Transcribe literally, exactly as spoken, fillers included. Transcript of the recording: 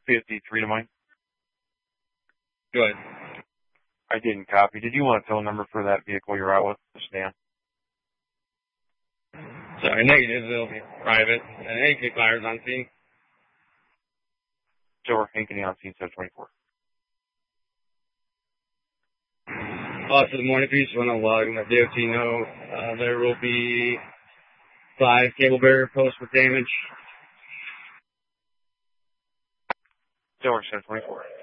fifty-three to mine. Go ahead. I didn't copy. Did you want a tow number for that vehicle you're out with, Stan? Sorry, negative. It'll be private. And Hank fires on scene. Sure, Hankney on scene, seven twenty-four. Also, the morning piece, when I'm logging the D O T know, uh, there will be five cable barrier posts with damage. Sure, seven twenty-four.